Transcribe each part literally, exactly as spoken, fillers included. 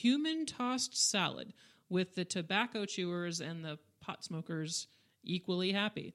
human tossed salad, with the tobacco chewers and the pot smokers equally happy.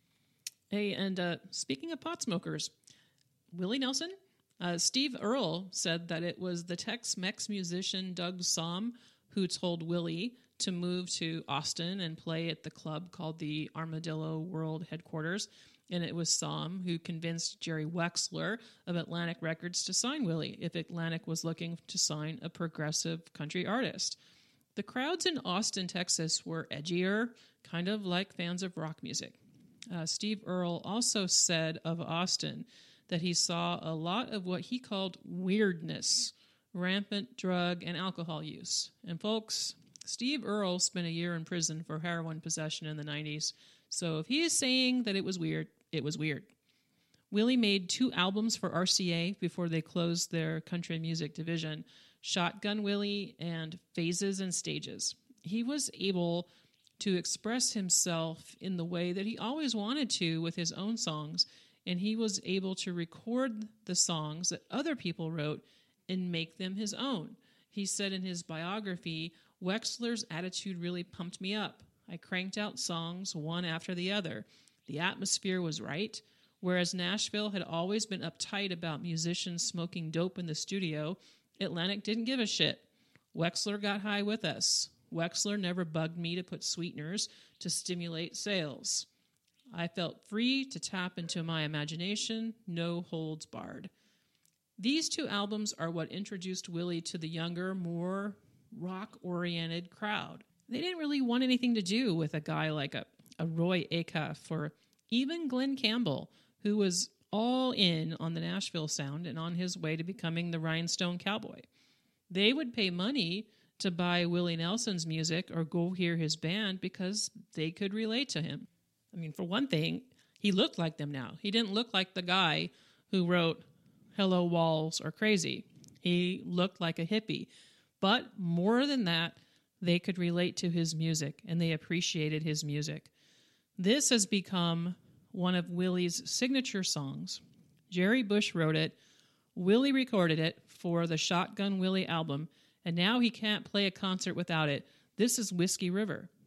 Hey, and uh, speaking of pot smokers, Willie Nelson, uh, Steve Earle said that it was the Tex-Mex musician Doug Somm who told Willie to move to Austin and play at the club called the Armadillo World Headquarters. And it was Somm who convinced Jerry Wexler of Atlantic Records to sign Willie if Atlantic was looking to sign a progressive country artist. The crowds in Austin, Texas were edgier, kind of like fans of rock music. Uh, Steve Earle also said of Austin that he saw a lot of what he called weirdness, rampant drug and alcohol use. And folks, Steve Earle spent a year in prison for heroin possession in the nineties, so if he is saying that it was weird, it was weird. Willie made two albums for R C A before they closed their country music division, Shotgun Willie and Phases and Stages. He was able to express himself in the way that he always wanted to with his own songs, and he was able to record the songs that other people wrote and make them his own. He said in his biography, Wexler's attitude really pumped me up. I cranked out songs one after the other. The atmosphere was right. Whereas Nashville had always been uptight about musicians smoking dope in the studio, Atlantic didn't give a shit. Wexler got high with us. Wexler never bugged me to put sweeteners to stimulate sales. I felt free to tap into my imagination, no holds barred. These two albums are what introduced Willie to the younger, more rock-oriented crowd. They didn't really want anything to do with a guy like a, a Roy Acuff or even Glenn Campbell, who was all in on the Nashville sound and on his way to becoming the Rhinestone Cowboy. They would pay money to buy Willie Nelson's music or go hear his band because they could relate to him. I mean, for one thing, he looked like them now. He didn't look like the guy who wrote Hello Walls or Crazy. He looked like a hippie. But more than that, they could relate to his music and they appreciated his music. This has become one of Willie's signature songs. Jerry Bush wrote it, Willie recorded it for the Shotgun Willie album, and now he can't play a concert without it. This is Whiskey River.